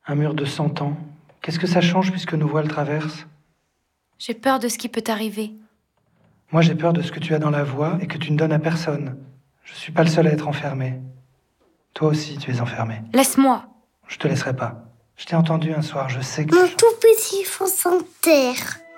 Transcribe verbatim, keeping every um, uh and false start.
Un mur de cent ans. Qu'est-ce que ça change puisque nos voiles traversent ? J'ai peur de ce qui peut t'arriver. Moi, j'ai peur de ce que tu as dans la voix et que tu ne donnes à personne. Je suis pas le seul à être enfermé. Toi aussi, tu es enfermé. Laisse-moi. Je te laisserai pas. Je t'ai entendu un soir, je sais que... Mon tu... tout petit fond sans terre.